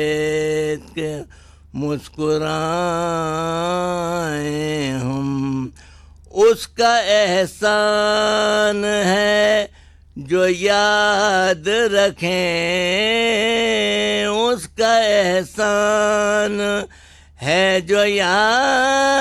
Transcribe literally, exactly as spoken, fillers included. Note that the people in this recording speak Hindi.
के मुस्कुराएं हम, उसका एहसान है जो याद रखें, उसका एहसान है जो याद